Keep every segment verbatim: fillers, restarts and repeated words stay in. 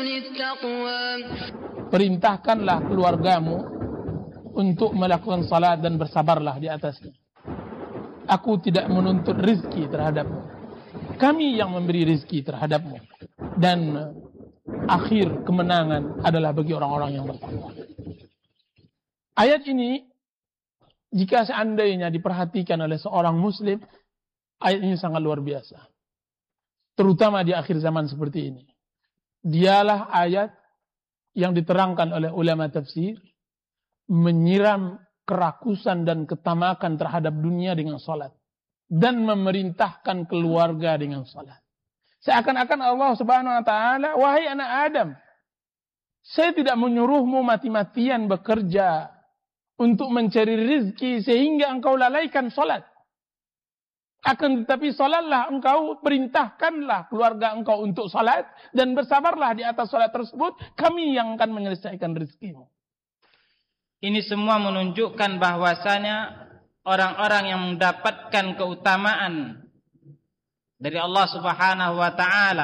Perintahkanlah keluargamu untuk melakukan salat dan bersabarlah di atasnya. Aku tidak menuntut rizki terhadapmu. Kami yang memberi rizki terhadapmu. Dan akhir kemenangan adalah bagi orang-orang yang bertakwa. Ayat ini, jika seandainya diperhatikan oleh seorang muslim, ayat ini sangat luar biasa. Terutama di akhir zaman seperti ini. Dialah ayat yang diterangkan oleh ulama tafsir, menyiram kerakusan dan ketamakan terhadap dunia dengan salat. Dan memerintahkan keluarga dengan salat. Seakan-akan Allah subhanahu wa ta'ala, wahai anak Adam, saya tidak menyuruhmu mati-matian bekerja untuk mencari rizki sehingga engkau lalaikan salat. Akan tetapi salatlah engkau, perintahkanlah keluarga engkau untuk salat dan bersabarlah di atas salat tersebut, kami yang akan menyelesaikan rizkimu. Ini semua menunjukkan bahwasanya orang-orang yang mendapatkan keutamaan dari Allah Subhanahu wa taala,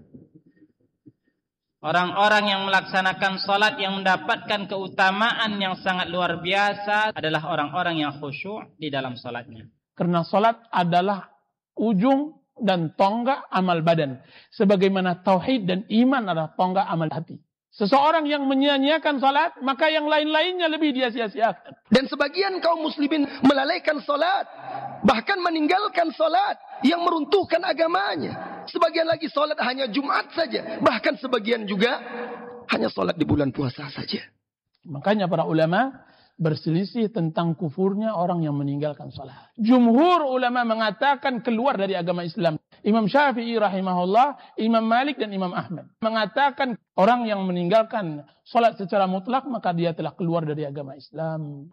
orang-orang yang melaksanakan salat yang mendapatkan keutamaan yang sangat luar biasa adalah orang-orang yang khusyuk di dalam salatnya. Karena salat adalah ujung dan tonggak amal badan, sebagaimana tauhid dan iman adalah tonggak amal hati. Seseorang yang menyia-nyiakan salat, maka yang lain-lainnya lebih dia sia-siakan. Dan sebagian kaum muslimin melalaikan salat, bahkan meninggalkan salat yang meruntuhkan agamanya. Sebagian lagi salat hanya Jumat saja, bahkan sebagian juga hanya salat di bulan puasa saja. Makanya para ulama berselisih tentang kufurnya orang yang meninggalkan salat. Jumhur ulama mengatakan keluar dari agama Islam. Imam Syafi'i rahimahullah, Imam Malik dan Imam Ahmad mengatakan orang yang meninggalkan salat secara mutlak maka dia telah keluar dari agama Islam.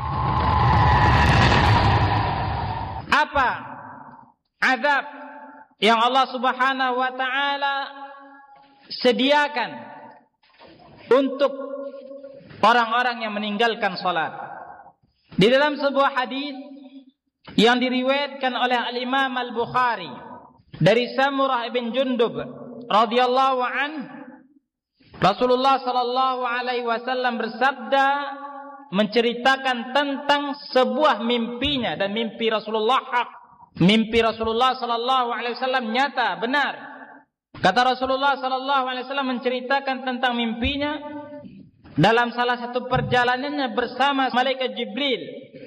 Apa azab yang Allah Subhanahu wa taala sediakan untuk orang-orang yang meninggalkan salat? Di dalam sebuah hadis yang diriwayatkan oleh Al-Imam Al-Bukhari dari Samurah bin Jundub radhiyallahu an, Rasulullah sallallahu alaihi wasallam bersabda menceritakan tentang sebuah mimpinya, dan mimpi Rasulullah hak. Mimpi Rasulullah sallallahu alaihi wasallam nyata, benar. Kata Rasulullah sallallahu alaihi wasallam menceritakan tentang mimpinya dalam salah satu perjalanannya bersama malaikat Jibril.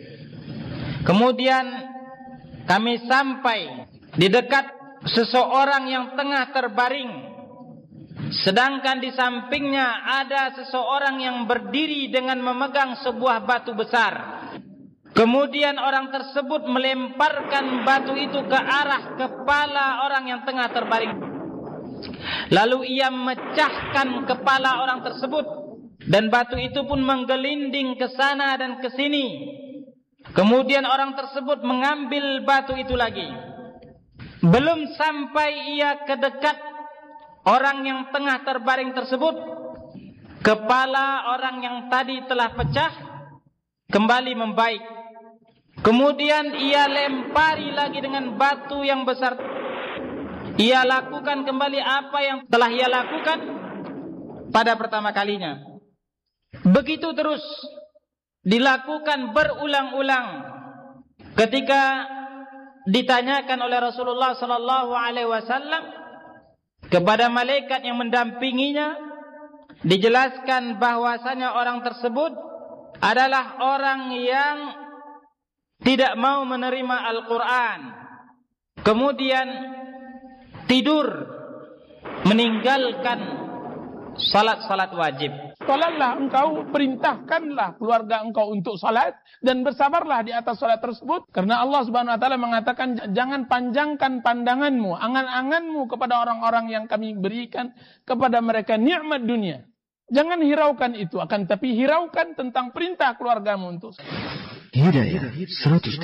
Kemudian kami sampai di dekat seseorang yang tengah terbaring, sedangkan di sampingnya ada seseorang yang berdiri dengan memegang sebuah batu besar. Kemudian orang tersebut melemparkan batu itu ke arah kepala orang yang tengah terbaring. Lalu ia memecahkan kepala orang tersebut, dan batu itu pun menggelinding ke sana dan ke sini. Kemudian orang tersebut mengambil batu itu lagi. Belum sampai ia ke dekat orang yang tengah terbaring tersebut, kepala orang yang tadi telah pecah kembali membaik. Kemudian ia lempari lagi dengan batu yang besar. Ia lakukan kembali apa yang telah ia lakukan pada pertama kalinya. Begitu terus dilakukan berulang-ulang. Ketika ditanyakan oleh Rasulullah sallallahu alaihi wasallam kepada malaikat yang mendampinginya, dijelaskan bahwasanya orang tersebut adalah orang yang tidak mau menerima Al-Quran, kemudian tidur, meninggalkan salat-salat wajib. Salatlah engkau, perintahkanlah keluarga engkau untuk salat dan bersabarlah di atas salat tersebut. Karena Allah Subhanahu wa taala mengatakan, jangan panjangkan pandanganmu, angan-anganmu kepada orang-orang yang kami berikan kepada mereka nikmat dunia. Jangan hiraukan itu, akan tapi hiraukan tentang perintah keluargamu untuk salat. Hidayah seratus